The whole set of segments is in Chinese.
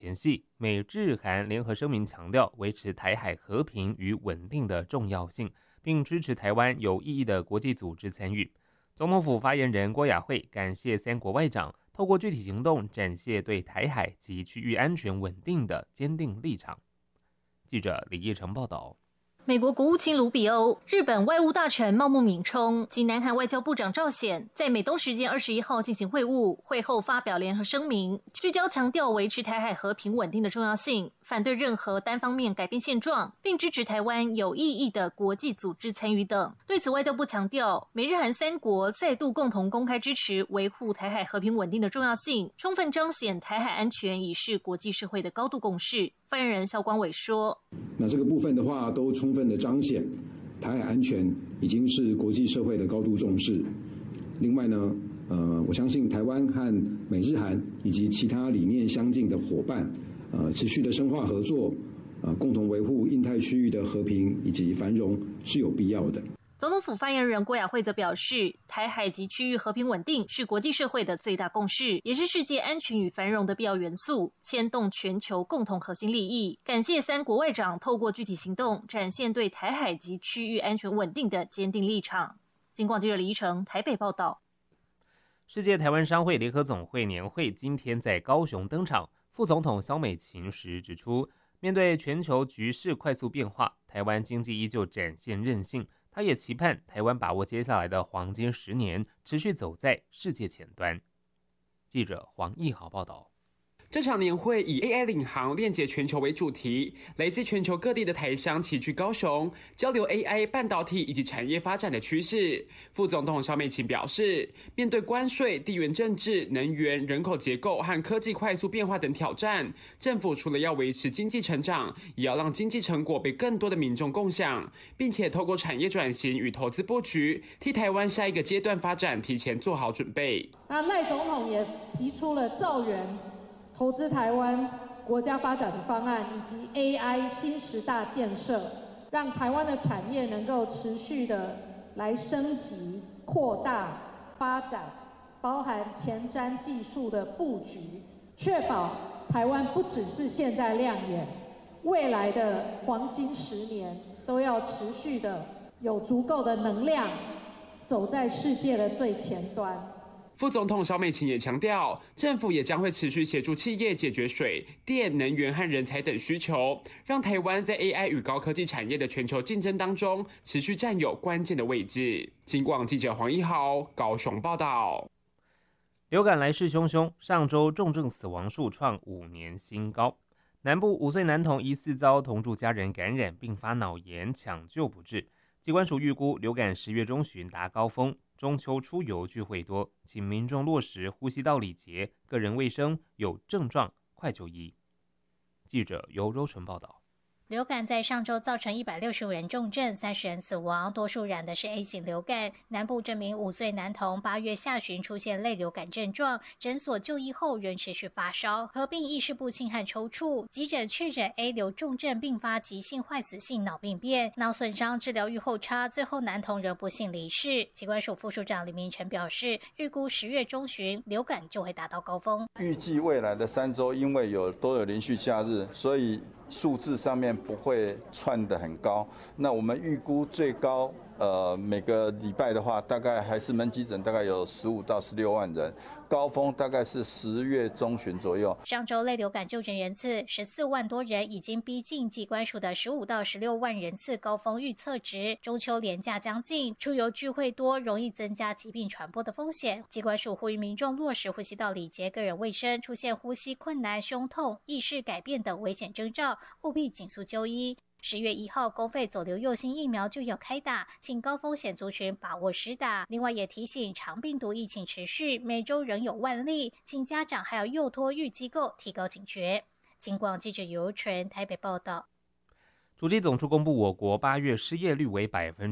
前夕，美日韩联合声明强调维持台海和平与稳定的重要性，并支持台湾有意义的国际组织参与。总统府发言人郭雅慧感谢3国外长透过具体行动展现对台海及区域安全稳定的坚定立场。记者李义成报道。 美国国务卿卢比欧、日本外务大臣茂木敏充及南韩外交部长赵显在美东时间21号进行会晤，会后发表联合声明，聚焦强调维持台海和平稳定的重要性，反对任何单方面改变现状，并支持台湾有意义的国际组织参与等。对此，外交部强调，美日韩3国再度共同公开支持维护台海和平稳定的重要性，充分彰显台海安全已是国际社会的高度共识。发言人肖光伟说：“ 那这个部分的话，都充分的彰显台海安全已经是国际社会的高度重视。另外呢，我相信台湾和美日韩以及其他理念相近的伙伴，持续的深化合作，共同维护印太区域的和平以及繁荣是有必要的。” 总统府发言人郭雅慧则表示，台海及区域和平稳定是国际社会的最大共识，也是世界安全与繁荣的必要元素，牵动全球共同核心利益。感谢3国外长透过具体行动展现对台海及区域安全稳定的坚定立场。金广记者李依成台北报道。 世界台湾商会联合总会年会今天在高雄登场，副总统萧美琴时指出，面对全球局势快速变化，台湾经济依旧展现韧性。他也期盼台湾把握接下来的黄金10年，持续走在世界前端。记者黄义豪报道。 这场年会以 AI 领航链接全球为主题，来自全球各地的台商齐聚高雄，交流 AI、半导体以及产业发展的趋势。副总统萧美琴表示，面对关税、地缘政治、能源、人口结构和科技快速变化等挑战，政府除了要维持经济成长，也要让经济成果被更多的民众共享，并且透过产业转型与投资布局，替台湾下一个阶段发展提前做好准备。 那赖总统也提出了兆元投资台湾国家发展的方案，以及 AI 新10大建设，让台湾的产业能够持续的来升级、扩大、发展，包含前瞻技术的布局，确保台湾不只是现在亮眼，未来的黄金10年都要持续的有足够的能量，走在世界的最前端。 副总统萧美琴也强调，政府也将会持续协助企业解决水电、能源和人才等需求，让台湾在 AI 与高科技产业的全球竞争当中持续占有关键的位置。金广记者黄一豪高雄报道。 流感来势汹汹，上周重症死亡数创5年新高。南部5岁男童疑似遭同住家人感染，并发脑炎，抢救不治。疾管署预估流感10月中旬达高峰。中秋出游聚会多，请民众落实呼吸道礼节、个人卫生，有症状快就医。记者尤柔纯报道。 流感在上周造成165人重症，30人死亡，多数染的是 A 型流感。南部这名5岁男童8月下旬出现类流感症状，诊所就医后仍持续发烧，合并意识不清和抽搐，急诊确诊 A 流重症并发急性坏死性脑病变，脑损伤治疗预后差，最后男童仍不幸离世。疾管署副署长李明成表示，预估10月中旬流感就会达到高峰。 预计未来的3周，因为都有连续假日，所以数字上面不会窜得很高。那我们预估最高每个礼拜的话，大概还是门急诊大概有15到16万人，高峰大概是10月中旬左右。 上周类流感就诊人次14万多人，已经逼近疾管署的15到16万人次高峰预测值。中秋连假将近，出游聚会多，容易增加疾病传播的风险。疾管署呼吁民众落实呼吸道礼节、个人卫生，出现呼吸困难、胸痛、意识改变等危险征兆，务必紧速就医。10月1号，公费走流幼星疫苗就要开打，请高风险族群把握施打。另外也提醒，长病毒疫情持续，每周仍有万例，请家长还有幼托育机构提高警觉。金广记者尤纯台北报道。 主计总处公布，我国8月失业率为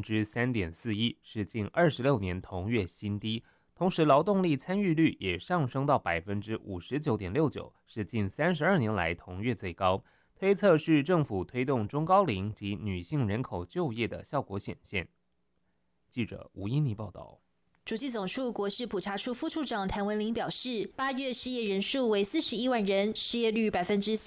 3.41%， 是近26年同月新低。同时，劳动力参与率也上升到 59.69%， 是近32年来同月最高。推测是政府推动中高龄及女性人口就业的效果显现。记者吴依妮报道。 主计总处国势普查处副处长谭文玲表示，8月失业人数为41万人，失业率